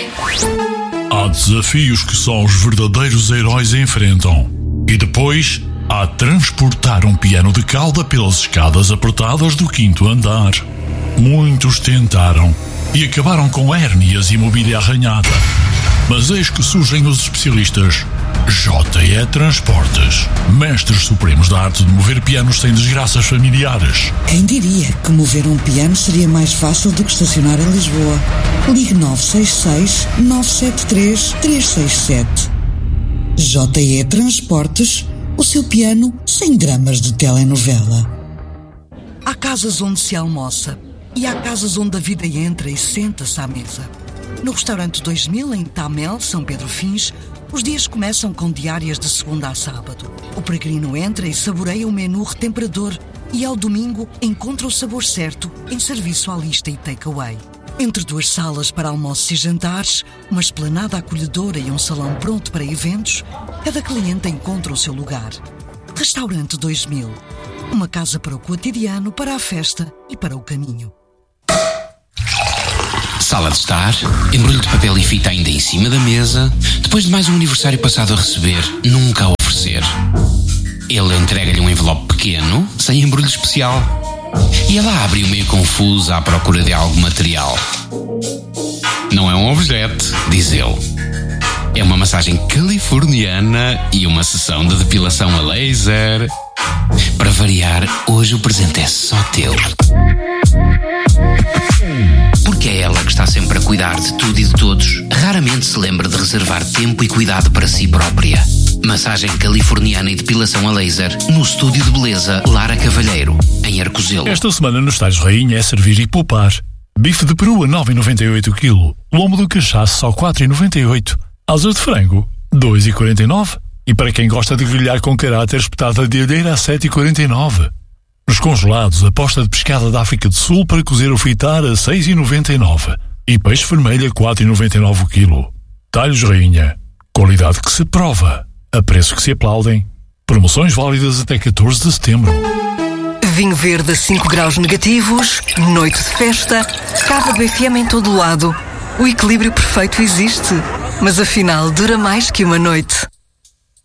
Há desafios que só os verdadeiros heróis enfrentam. E depois, há transportar um piano de cauda pelas escadas apertadas do 5º andar. Muitos tentaram e acabaram com hérnias e mobília arranhada. Mas eis que surgem os especialistas JE Transportes, mestres supremos da arte de mover pianos sem desgraças familiares. Quem diria que mover um piano seria mais fácil do que estacionar em Lisboa? Ligue 966-973-367. JE Transportes, o seu piano sem dramas de telenovela. Há casas onde se almoça e há casas onde a vida entra e senta-se à mesa. No restaurante 2000, em Tamel, São Pedro Fins, os dias começam com diárias de segunda a sábado. O peregrino entra e saboreia o menu retemperador e ao domingo encontra o sabor certo em serviço à lista e takeaway. Entre duas salas para almoços e jantares, uma esplanada acolhedora e um salão pronto para eventos, cada cliente encontra o seu lugar. Restaurante 2000. Uma casa para o cotidiano, para a festa e para o caminho. Sala de estar, embrulho de papel e fita ainda em cima da mesa, depois de mais um aniversário passado a receber, nunca a oferecer. Ele entrega-lhe um envelope pequeno, sem embrulho especial, e ela abre-o meio confusa à procura de algo material. Não é um objeto, diz ele. É uma massagem californiana e uma sessão de depilação a laser. Para variar, hoje o presente é só teu. Porque é ela que está sempre a cuidar de tudo e de todos, raramente se lembra de reservar tempo e cuidado para si própria. Massagem californiana e depilação a laser no estúdio de beleza Lara Cavalheiro, em Arcozelo. Esta semana nos Talhos Rainha é servir e poupar. Bife de peru a 9,98 kg. Lombo do cachaço só 4,98. Asas de frango 2,49. E para quem gosta de grelhar com caráter, espetada de alheira a 7,49. Nos congelados, a posta de pescada da África do Sul para cozer ou fritar a 6,99. E peixe vermelho a 4,99 o quilo. Talhos Rainha. Qualidade que se prova. A preços que se aplaudem. Promoções válidas até 14 de setembro. Vinho verde a 5 graus negativos, noite de festa, Cava BFM em todo lado. O equilíbrio perfeito existe, mas afinal dura mais que uma noite.